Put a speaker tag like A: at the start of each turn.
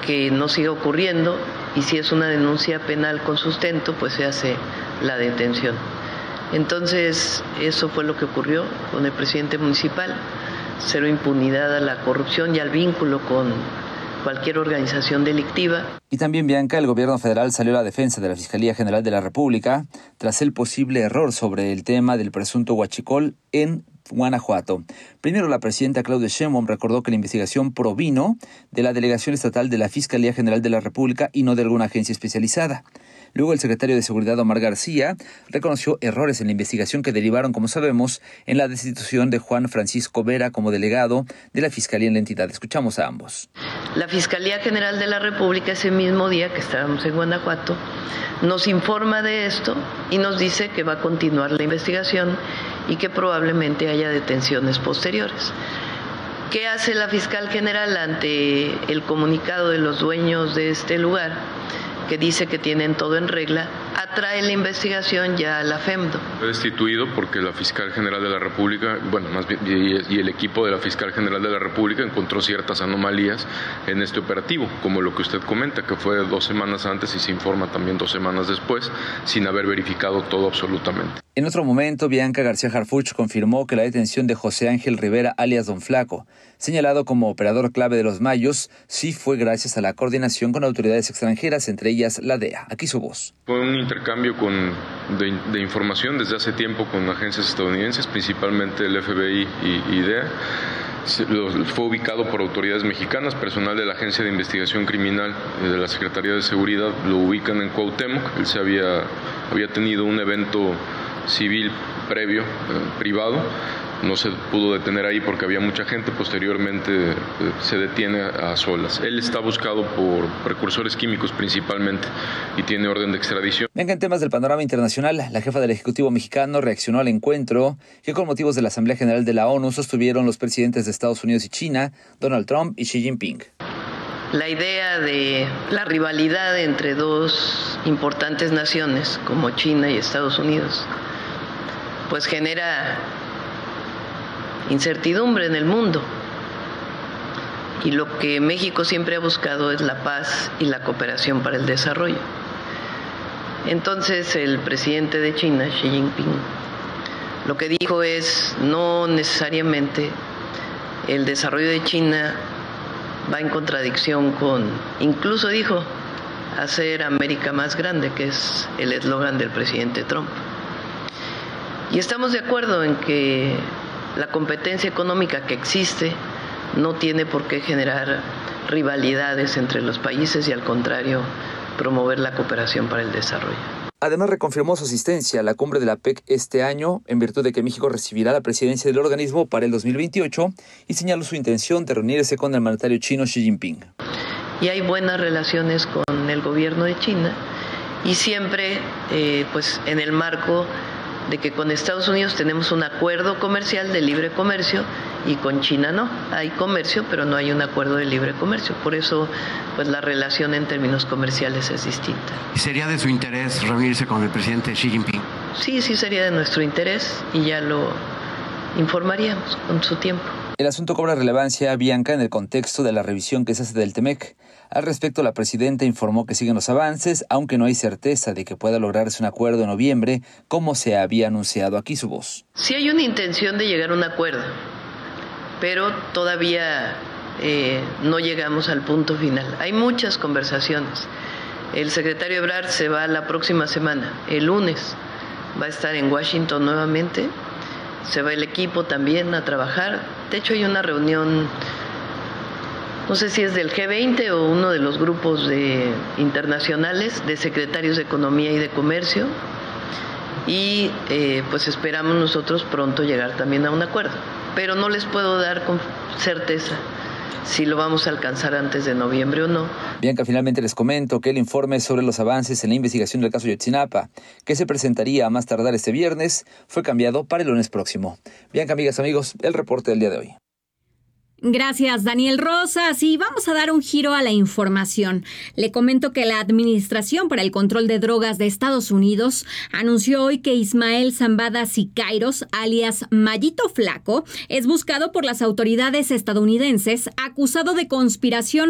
A: que no siga ocurriendo, y si es una denuncia penal con sustento, pues se hace la detención. Entonces, eso fue lo que ocurrió con el presidente municipal, cero impunidad a la corrupción y al vínculo con cualquier organización delictiva.
B: Y también, Bianca, el gobierno federal salió a la defensa de la Fiscalía General de la República tras el posible error sobre el tema del presunto huachicol en Guanajuato. Primero, la presidenta Claudia Sheinbaum recordó que la investigación provino de la Delegación Estatal de la Fiscalía General de la República y no de alguna agencia especializada. Luego, el secretario de Seguridad, Omar García, reconoció errores en la investigación que derivaron, como sabemos, en la destitución de Juan Francisco Vera como delegado de la Fiscalía en la entidad. Escuchamos a ambos.
A: La Fiscalía General de la República, ese mismo día que estábamos en Guanajuato, nos informa de esto y nos dice que va a continuar la investigación y que probablemente haya detenciones posteriores. ¿Qué hace la fiscal general ante el comunicado de los dueños de este lugar, que dice que tienen todo en regla? Atrae la investigación ya a la FEMDO.
C: Fue destituido porque la fiscal general de la República, bueno, más bien, y el equipo de la fiscal general de la República encontró ciertas anomalías en este operativo, como lo que usted comenta, que fue 2 semanas antes y se informa también 2 semanas después, sin haber verificado todo absolutamente.
B: En otro momento, Bianca García Harfuch confirmó que la detención de José Ángel Rivera, alias Don Flaco, señalado como operador clave de los Mayos, sí fue gracias a la coordinación con autoridades extranjeras, entre ellas la DEA. Aquí su voz.
C: Fue un intercambio de información desde hace tiempo con agencias estadounidenses, principalmente el FBI y DEA. Fue ubicado por autoridades mexicanas, personal de la Agencia de Investigación Criminal de la Secretaría de Seguridad lo ubican en Cuauhtémoc. Él había tenido un evento civil previo, privado. No se pudo detener ahí porque había mucha gente. Posteriormente se detiene a solas. Él está buscado por precursores químicos principalmente y tiene orden de extradición.
B: Venga, en temas del panorama internacional, la jefa del Ejecutivo mexicano reaccionó al encuentro que con motivos de la Asamblea General de la ONU sostuvieron los presidentes de Estados Unidos y China, Donald Trump y Xi Jinping.
A: La idea de la rivalidad entre dos importantes naciones como China y Estados Unidos, pues genera incertidumbre en el mundo, y lo que México siempre ha buscado es la paz y la cooperación para el desarrollo. Entonces el presidente de China, Xi Jinping, lo que dijo es: no necesariamente el desarrollo de China va en contradicción con, incluso dijo, hacer América más grande, que es el eslogan del presidente Trump. Y estamos de acuerdo en que la competencia económica que existe no tiene por qué generar rivalidades entre los países y, al contrario, promover la cooperación para el desarrollo.
B: Además, reconfirmó su asistencia a la cumbre de la PEC este año, en virtud de que México recibirá la presidencia del organismo para el 2028, y señaló su intención de reunirse con el mandatario chino Xi Jinping.
A: Y hay buenas relaciones con el gobierno de China, y siempre pues en el marco de que con Estados Unidos tenemos un acuerdo comercial de libre comercio y con China no. Hay comercio, pero no hay un acuerdo de libre comercio. Por eso, pues la relación en términos comerciales es distinta.
D: ¿Y sería de su interés reunirse con el presidente Xi Jinping?
A: Sí sería de nuestro interés y ya lo informaríamos con su tiempo.
B: El asunto cobra relevancia, Bianca, en el contexto de la revisión que se hace del TEMEC. Al respecto, la presidenta informó que siguen los avances, aunque no hay certeza de que pueda lograrse un acuerdo en noviembre, como se había anunciado. Aquí su voz.
A: Sí hay una intención de llegar a un acuerdo, pero todavía no llegamos al punto final. Hay muchas conversaciones. El secretario Ebrard se va la próxima semana, el lunes. Va a estar en Washington nuevamente. Se va el equipo también a trabajar. De hecho, hay una reunión, no sé si es del G20 o uno de los grupos internacionales de secretarios de Economía y de Comercio. Y pues esperamos nosotros pronto llegar también a un acuerdo. Pero no les puedo dar con certeza si lo vamos a alcanzar antes de noviembre o no.
B: Bianca, finalmente les comento que el informe sobre los avances en la investigación del caso Ayotzinapa, que se presentaría a más tardar este viernes, fue cambiado para el lunes próximo. Bianca, amigas, amigos, el reporte del día de hoy.
E: Gracias, Daniel Rosas. Y vamos a dar un giro a la información. Le comento que la Administración para el Control de Drogas de Estados Unidos anunció hoy que Ismael Zambada Siqueiros, alias Mayito Flaco, es buscado por las autoridades estadounidenses acusado de conspiración